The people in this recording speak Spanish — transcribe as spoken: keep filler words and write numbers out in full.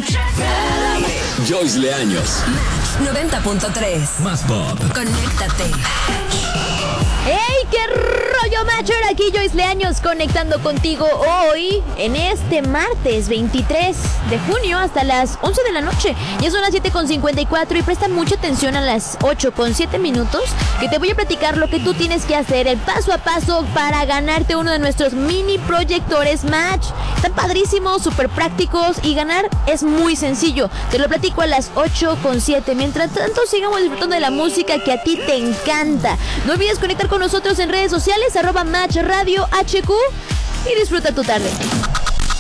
Joyce Leaños. noventa punto tres. Más pop. Conéctate. ¡Hey! ¡Qué rollo, Matcher! Aquí Joyce Leaños conectando contigo hoy en este martes veintitrés de junio hasta las once de la noche. Ya son las siete con cincuenta y cuatro y presta mucha atención a las ocho con siete minutos que te voy a platicar lo que tú tienes que hacer, el paso a paso para ganarte uno de nuestros mini proyectores Match. Están padrísimos, súper prácticos y ganar es muy sencillo. Te lo platico a las ocho con siete. Mientras tanto, sigamos disfrutando de la música que a ti te encanta. No olvides conectar con nosotros en redes sociales, arroba Match Radio H Q y disfruta tu tarde.